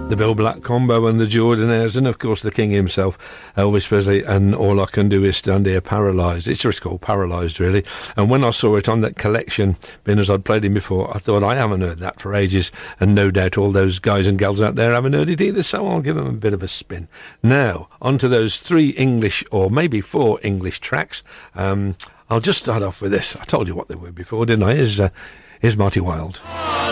The Bill Black Combo and the Jordanaires, and of course the King himself, Elvis Presley, and All I Can Do Is Stand Here Paralysed. It's just called Paralysed, really. And when I saw it on that collection, being as I'd played him before, I thought, I haven't heard that for ages, and no doubt all those guys and gals out there haven't heard it either, so I'll give them a bit of a spin. Now, on to those 3 English, or maybe 4 English tracks. I'll just start off with this. I told you what they were before, didn't I? Here's Marty Wilde.